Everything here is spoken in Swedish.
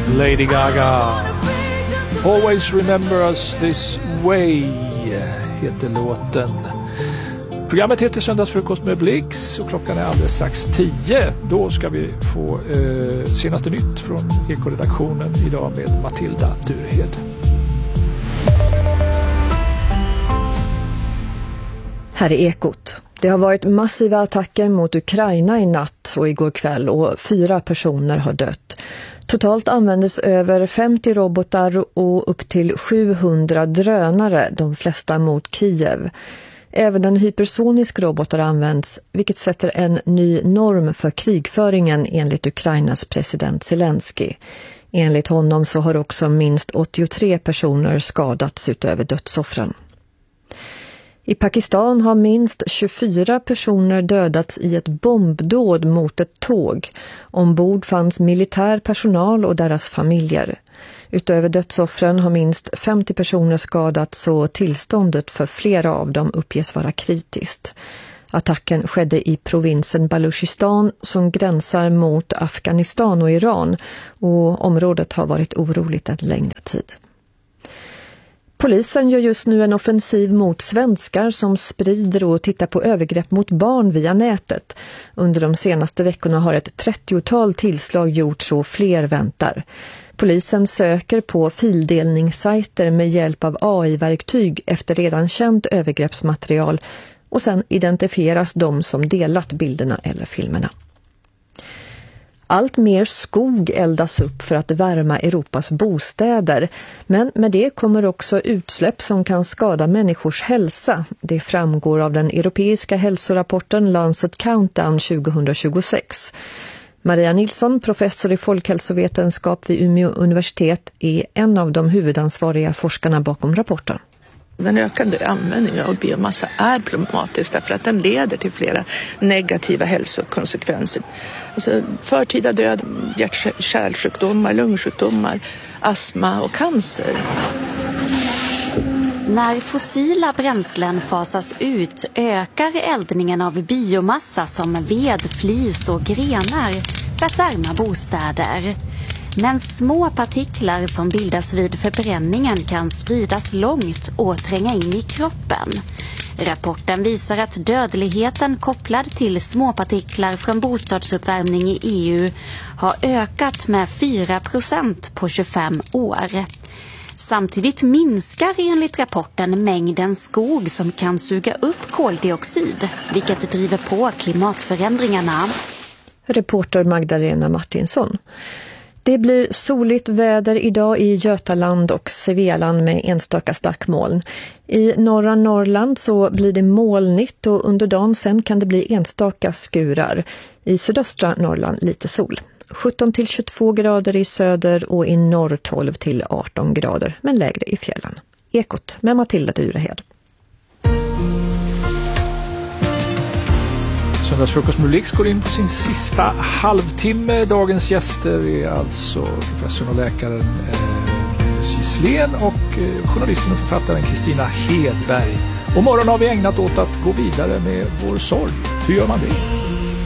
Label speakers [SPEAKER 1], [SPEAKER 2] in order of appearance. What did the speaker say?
[SPEAKER 1] Lady Gaga. Always remember us this way heter låten. Programmet heter Söndagsfrukost med Blix och klockan är alldeles strax 10. Då ska vi få senaste nytt från Eko-redaktionen idag med Matilda Durhed.
[SPEAKER 2] Här är Ekot. Det har varit massiva attacker mot Ukraina i natt och igår kväll och 4 personer har dött. Totalt användes över 50 robotar och upp till 700 drönare, de flesta mot Kiev. Även en hypersonisk robot har använts, vilket sätter en ny norm för krigföringen enligt Ukrainas president Zelensky. Enligt honom så har också minst 83 personer skadats utöver dödsoffren. I Pakistan har minst 24 personer dödats i ett bombdåd mot ett tåg. Ombord fanns militär personal och deras familjer. Utöver dödsoffren har minst 50 personer skadats och tillståndet för flera av dem uppges vara kritiskt. Attacken skedde i provinsen Baluchistan som gränsar mot Afghanistan och Iran och området har varit oroligt en längre tid. Polisen gör just nu en offensiv mot svenskar som sprider och tittar på övergrepp mot barn via nätet. Under de senaste veckorna har ett 30-tal tillslag gjorts och fler väntar. Polisen söker på fildelningssajter med hjälp av AI-verktyg efter redan känt övergreppsmaterial och sen identifieras de som delat bilderna eller filmerna. Allt mer skog eldas upp för att värma Europas bostäder, men med det kommer också utsläpp som kan skada människors hälsa. Det framgår av den europeiska hälsorapporten Lancet Countdown 2026. Maria Nilsson, professor i folkhälsovetenskap vid Umeå universitet, är en av de huvudansvariga forskarna bakom rapporten.
[SPEAKER 3] Den ökande användningen av biomassa är problematisk därför att den leder till flera negativa hälsokonsekvenser. Alltså förtida död, hjärt-kärlsjukdomar, lungsjukdomar, astma och cancer.
[SPEAKER 4] När fossila bränslen fasas ut ökar eldningen av biomassa som ved, flis och grenar för att värma bostäder. Men små partiklar som bildas vid förbränningen kan spridas långt och tränga in i kroppen. Rapporten visar att dödligheten kopplad till småpartiklar från bostadsuppvärmning i EU har ökat med 4% på 25 år. Samtidigt minskar enligt rapporten mängden skog som kan suga upp koldioxid, vilket driver på klimatförändringarna.
[SPEAKER 2] Reporter Magdalena Martinsson. Det blir soligt väder idag i Götaland och Svealand med enstaka stackmoln. I norra Norrland så blir det molnigt och under dagen sen kan det bli enstaka skurar. I sydöstra Norrland lite sol. 17-22 grader i söder och i norr 12-18 grader, men lägre i fjällen. Ekot med Matilda Durhed.
[SPEAKER 1] Söndagsfrukost med Blix går in på sin sista halvtimme. Dagens gäster är alltså professorn och läkaren Gislen och journalisten och författaren Kristina Hedberg. Och morgon har vi ägnat åt att gå vidare med vår sorg. Hur gör man det?